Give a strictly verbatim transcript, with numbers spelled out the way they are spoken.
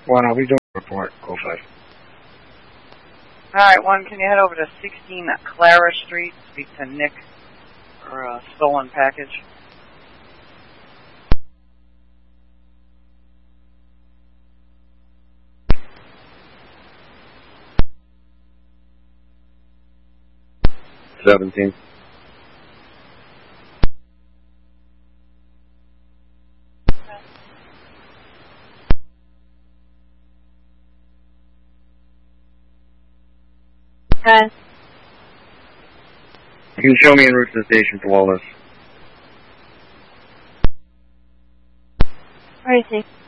One, I'll be doing a report. Go five. Alright, one, can you head over to sixteen Clara Street, speak to Nick for a stolen package? Seventeen. Ten. You can show me en route to the station for Wallace. Where is he?